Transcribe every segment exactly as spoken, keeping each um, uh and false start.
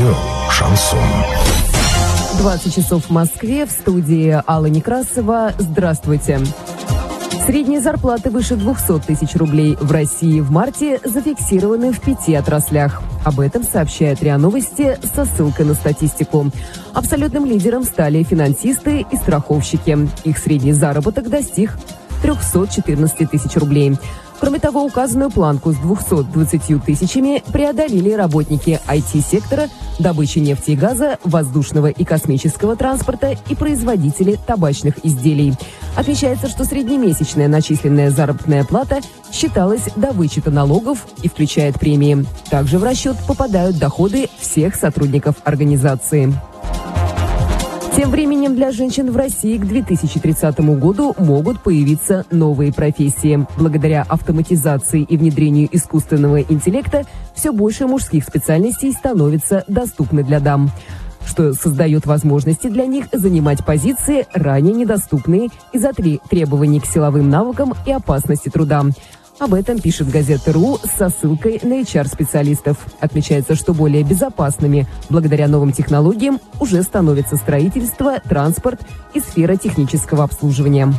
Радио «Шансон». двадцать часов в Москве, в студии Алла Некрасова. Здравствуйте. Средние зарплаты выше двухсот тысяч рублей в России в марте зафиксированы в пяти отраслях. Об этом сообщает РИА Новости со ссылкой на статистику. Абсолютным лидером стали финансисты и страховщики. Их средний заработок достиг трехсот четырнадцати тысяч рублей. Кроме того, указанную планку с двумястами двадцатью тысячами преодолели работники ай ти-сектора, добычи нефти и газа, воздушного и космического транспорта и производители табачных изделий. Отмечается, что среднемесячная начисленная заработная плата считалась до вычета налогов и включает премии. Также в расчет попадают доходы всех сотрудников организации. Тем временем для женщин в России к две тысячи тридцатому году могут появиться новые профессии. Благодаря автоматизации и внедрению искусственного интеллекта все больше мужских специальностей становятся доступны для дам, что создает возможности для них занимать позиции, ранее недоступные из-за требований к силовым навыкам и опасности труда. Об этом пишет газета РУ со ссылкой на эйч ар-специалистов. Отмечается, что более безопасными благодаря новым технологиям уже становятся строительство, транспорт и сфера технического обслуживания.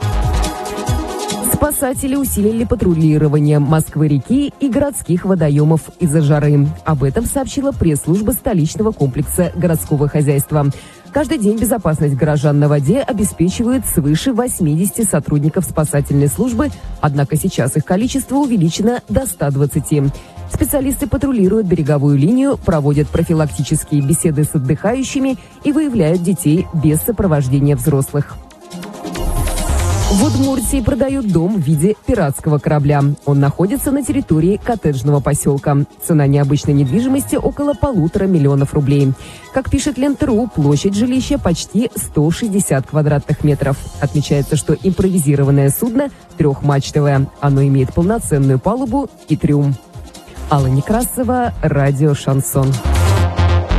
Спасатели усилили патрулирование Москвы-реки и городских водоемов из-за жары. Об этом сообщила пресс-служба столичного комплекса городского хозяйства. Каждый день безопасность горожан на воде обеспечивают свыше восьмидесяти сотрудников спасательной службы, однако сейчас их количество увеличено до ста двадцати. Специалисты патрулируют береговую линию, проводят профилактические беседы с отдыхающими и выявляют детей без сопровождения взрослых. В Удмуртии продают дом в виде пиратского корабля. Он находится на территории коттеджного поселка. Цена необычной недвижимости около полутора миллионов рублей. Как пишет Лента.ру, площадь жилища почти сто шестьдесят квадратных метров. Отмечается, что импровизированное судно трехмачтовое. Оно имеет полноценную палубу и трюм. Алла Некрасова, радио «Шансон».